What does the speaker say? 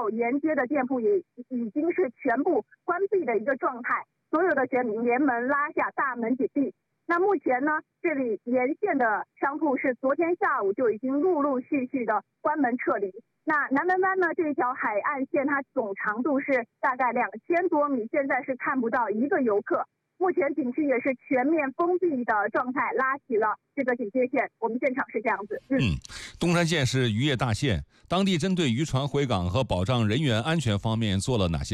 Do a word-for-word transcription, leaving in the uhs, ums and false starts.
有沿街的店铺也已经是全部关闭的一个状态，所有的选民连门拉下，大门紧闭。那目前呢，这里沿线的商铺是昨天下午就已经陆陆续续的关门撤离。那南门湾呢，这一条海岸线它总长度是大概两千多米，现在是看不到一个游客。目前景区也是全面封闭的状态，拉起了这个警戒线。我们现场是这样子。 嗯，嗯东山县是渔业大县，当地针对渔船回港和保障人员安全方面做了哪些